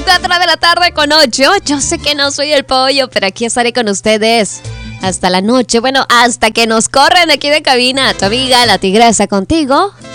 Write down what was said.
4 de la tarde con 8. Yo sé que no soy el pollo, pero aquí estaré con ustedes hasta la noche. Bueno, hasta que nos corren aquí de cabina. Tu amiga, la tigresa, contigo